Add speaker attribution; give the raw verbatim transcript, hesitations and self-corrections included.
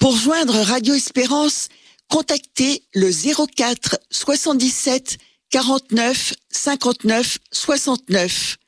Speaker 1: Pour joindre Radio Espérance, contactez le zéro quatre soixante-dix-sept quarante-neuf cinquante-neuf soixante-neuf.